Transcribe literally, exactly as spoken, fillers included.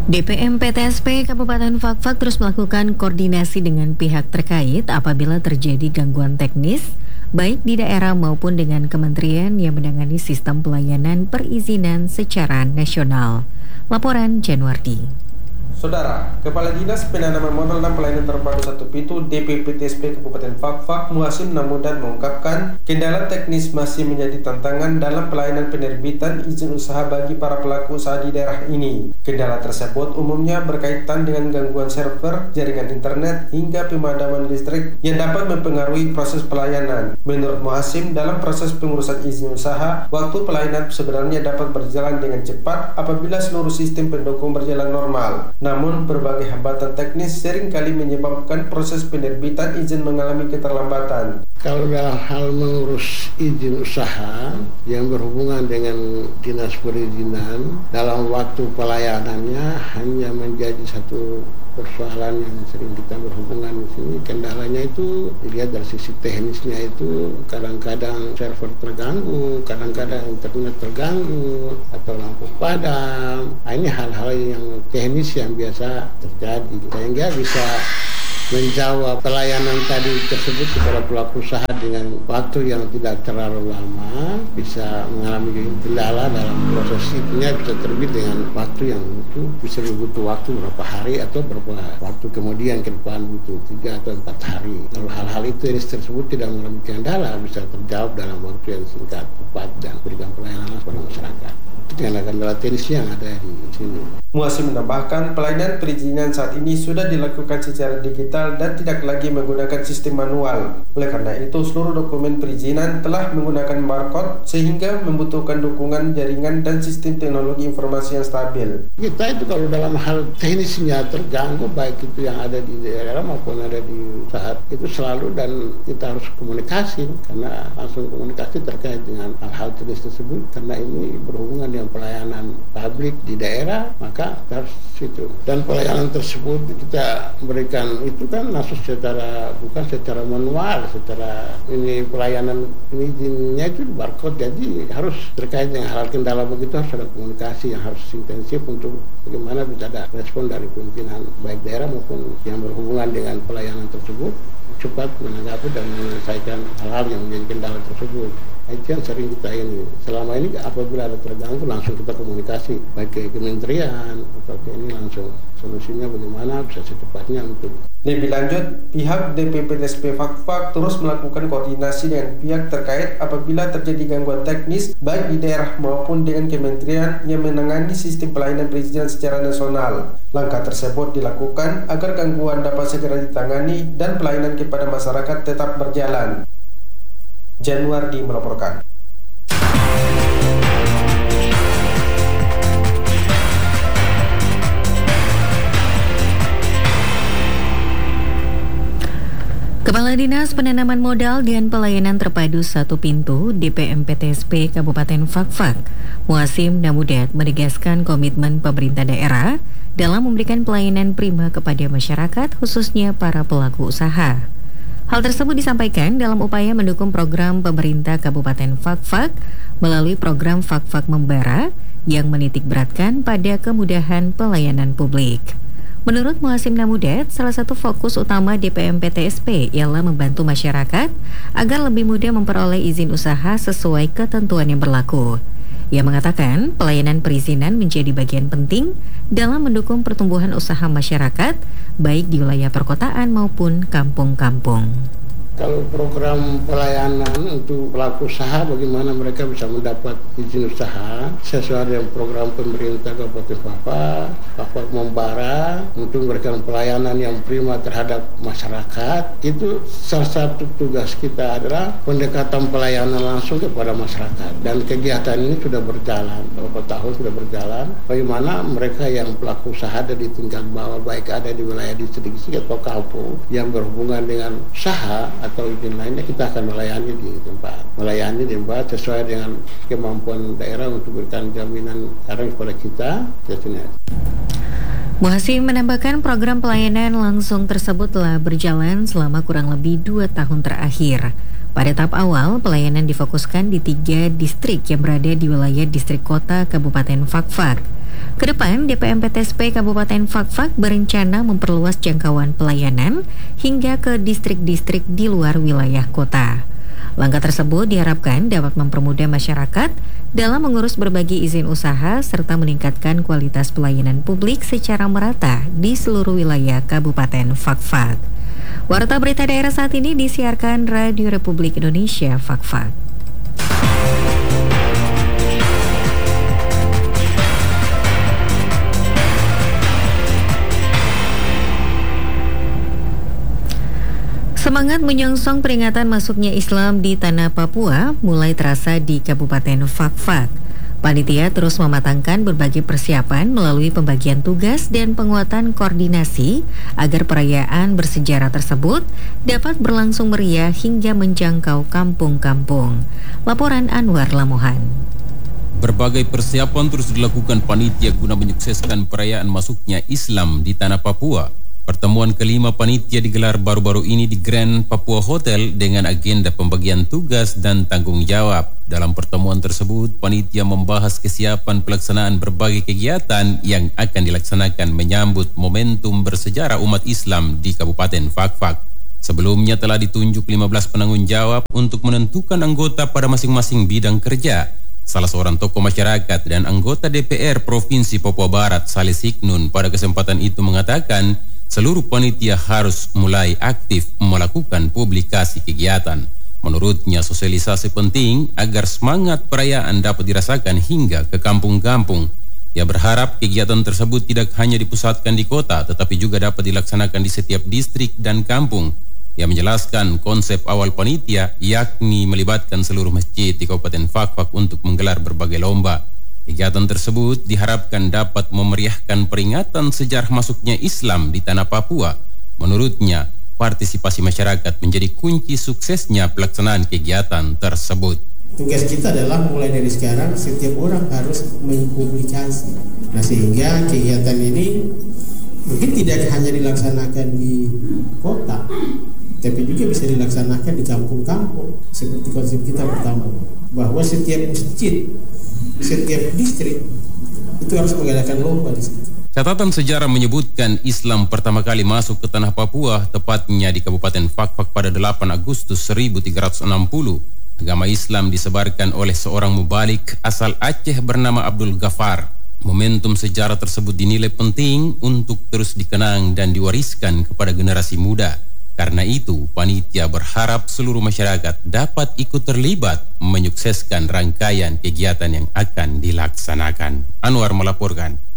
D P M P T S P Kabupaten Fakfak terus melakukan koordinasi dengan pihak terkait apabila terjadi gangguan teknis, baik di daerah maupun dengan kementerian yang menangani sistem pelayanan perizinan secara nasional. Laporan Januardi. Saudara, Kepala Dinas Penanaman Modal dan Pelayanan Terpadu satu Pintu D P P T S P Kabupaten Fakfak Muhasim Namudat mengungkapkan kendala teknis masih menjadi tantangan dalam pelayanan penerbitan izin usaha bagi para pelaku usaha di daerah ini. Kendala tersebut umumnya berkaitan dengan gangguan server, jaringan internet, hingga pemadaman listrik yang dapat mempengaruhi proses pelayanan. Menurut Muhasim, dalam proses pengurusan izin usaha, waktu pelayanan sebenarnya dapat berjalan dengan cepat apabila seluruh sistem pendukung berjalan normal. Namun, berbagai hambatan teknis seringkali menyebabkan proses penerbitan izin mengalami keterlambatan. Kalau dalam hal mengurus izin usaha yang berhubungan dengan dinas perizinan, dalam waktu pelayanannya hanya menjadi satu persoalan yang sering kita berhubungan di sini. Kendalanya itu dilihat dari sisi teknisnya, itu kadang-kadang server terganggu, kadang-kadang internet terganggu, atau lampu padam. Nah, ini hal-hal yang teknis yang biasa terjadi, sehingga bisa menjawab pelayanan tadi tersebut kepada pelaku usaha dengan waktu yang tidak terlalu lama, bisa mengalami kendala dalam proses itunya, bisa terbit dengan waktu yang itu bisa butuh waktu berapa hari atau berapa waktu kemudian ke depan butuh tiga atau empat hari. Kalau hal-hal itu tersebut tidak mengalami kendala, bisa terjawab dalam waktu yang singkat, cepat, dan berikan pelayanan kepada masyarakat. Itu kendala teknis yang ada di sini. Muhasim menambahkan pelayanan perizinan saat ini sudah dilakukan secara digital dan tidak lagi menggunakan sistem manual. Oleh karena itu, seluruh dokumen perizinan telah menggunakan barcode sehingga membutuhkan dukungan jaringan dan sistem teknologi informasi yang stabil. Kita itu kalau dalam hal teknisnya terganggu, baik itu yang ada di daerah maupun ada di saat itu selalu, dan kita harus komunikasi, karena langsung komunikasi terkait dengan hal-hal teknis tersebut, karena ini berhubungan dengan pelayanan publik di daerah, maka harus itu. Dan pelayanan tersebut kita berikan itu kan langsung secara, bukan secara manual, secara ini pelayanan izinnya itu barcode, jadi harus terkait dengan hal kendala begitu harus ada komunikasi yang harus intensif untuk bagaimana bisa ada respon dari pimpinan baik daerah maupun yang berhubungan dengan pelayanan tersebut cepat menanggapi dan menyelesaikan hal-hal yang menjadi kendala tersebut. Itu yang sering kita ini. Selama ini apabila ada terganggu langsung kita komunikasi baik ke kementerian atau ke ini, langsung solusinya bagaimana bisa secepatnya untuk. Lebih lanjut, pihak D P P T S P Fakfak terus melakukan koordinasi dengan pihak terkait apabila terjadi gangguan teknis baik di daerah maupun dengan kementerian yang menangani sistem pelayanan perizinan secara nasional. Langkah tersebut dilakukan agar gangguan dapat segera ditangani dan pelayanan kepada masyarakat tetap berjalan. Januardi melaporkan. Kepala Dinas Penanaman Modal dan Pelayanan Terpadu Satu Pintu D P M P T S P Kabupaten Fakfak Muhasim Namudat menegaskan komitmen pemerintah daerah dalam memberikan pelayanan prima kepada masyarakat, khususnya para pelaku usaha. Hal tersebut disampaikan dalam upaya mendukung program pemerintah Kabupaten Fakfak melalui program Fakfak Membara yang menitikberatkan pada kemudahan pelayanan publik. Menurut Muhasim Namudat, salah satu fokus utama D P M P T S P ialah membantu masyarakat agar lebih mudah memperoleh izin usaha sesuai ketentuan yang berlaku. Ia mengatakan pelayanan perizinan menjadi bagian penting dalam mendukung pertumbuhan usaha masyarakat, baik di wilayah perkotaan maupun kampung-kampung. Kalau program pelayanan untuk pelaku usaha, bagaimana mereka bisa mendapat izin usaha sesuai dengan program pemerintah Kabupaten Fakfak, Fakfak Membara, untuk memberikan pelayanan yang prima terhadap masyarakat. Itu salah satu tugas kita adalah pendekatan pelayanan langsung kepada masyarakat. Dan kegiatan ini sudah berjalan, beberapa tahun sudah berjalan. Bagaimana mereka yang pelaku usaha ada di tingkat bawah, baik ada di wilayah distrik atau kampung yang berhubungan dengan usaha atau izin lainnya, kita akan melayani di tempat, melayani di tempat sesuai dengan kemampuan daerah untuk berikan jaminan arang kepada kita. Muhasim menambahkan program pelayanan langsung tersebut telah berjalan selama kurang lebih dua tahun terakhir. Pada tahap awal, pelayanan difokuskan di tiga distrik yang berada di wilayah distrik kota Kabupaten Fakfak. Kedepan, D P M P T S P Kabupaten Fakfak berencana memperluas jangkauan pelayanan hingga ke distrik-distrik di luar wilayah kota. Langkah tersebut diharapkan dapat mempermudah masyarakat dalam mengurus berbagai izin usaha serta meningkatkan kualitas pelayanan publik secara merata di seluruh wilayah Kabupaten Fakfak. Warta berita daerah saat ini disiarkan Radio Republik Indonesia Fakfak. Semangat menyongsong peringatan masuknya Islam di tanah Papua mulai terasa di Kabupaten Fakfak. Panitia terus mematangkan berbagai persiapan melalui pembagian tugas dan penguatan koordinasi agar perayaan bersejarah tersebut dapat berlangsung meriah hingga menjangkau kampung-kampung. Laporan Anwar Lamohan. Berbagai persiapan terus dilakukan panitia guna menyukseskan perayaan masuknya Islam di tanah Papua. Pertemuan kelima panitia digelar baru-baru ini di Grand Papua Hotel dengan agenda pembagian tugas dan tanggung jawab. Dalam pertemuan tersebut, panitia membahas kesiapan pelaksanaan berbagai kegiatan yang akan dilaksanakan menyambut momentum bersejarah umat Islam di Kabupaten Fakfak. Sebelumnya telah ditunjuk lima belas penanggung jawab untuk menentukan anggota pada masing-masing bidang kerja. Salah seorang tokoh masyarakat dan anggota D P R Provinsi Papua Barat, Saleh Siknun, pada kesempatan itu mengatakan seluruh panitia harus mulai aktif melakukan publikasi kegiatan. Menurutnya, sosialisasi penting agar semangat perayaan dapat dirasakan hingga ke kampung-kampung. Ia berharap kegiatan tersebut tidak hanya dipusatkan di kota, tetapi juga dapat dilaksanakan di setiap distrik dan kampung. Ia menjelaskan konsep awal panitia, yakni melibatkan seluruh masjid di Kabupaten Fakfak untuk menggelar berbagai lomba. Kegiatan tersebut diharapkan dapat memeriahkan peringatan sejarah masuknya Islam di tanah Papua. Menurutnya, partisipasi masyarakat menjadi kunci suksesnya pelaksanaan kegiatan tersebut. Tugas kita adalah mulai dari sekarang setiap orang harus mempublikasi. Nah, sehingga kegiatan ini mungkin tidak hanya dilaksanakan di kota, tapi juga bisa dilaksanakan di kampung-kampung. Seperti konsep kita pertama, bahwa setiap masjid, setiap distrik itu harus mengadakan lomba di situ. Catatan sejarah menyebutkan Islam pertama kali masuk ke tanah Papua, tepatnya di Kabupaten Fakfak pada delapan Agustus seribu tiga ratus enam puluh. Agama Islam disebarkan oleh seorang mubalik asal Aceh bernama Abdul Ghaffar. Momentum sejarah tersebut dinilai penting untuk terus dikenang dan diwariskan kepada generasi muda. Karena itu, panitia berharap seluruh masyarakat dapat ikut terlibat menyukseskan rangkaian kegiatan yang akan dilaksanakan. Anwar melaporkan.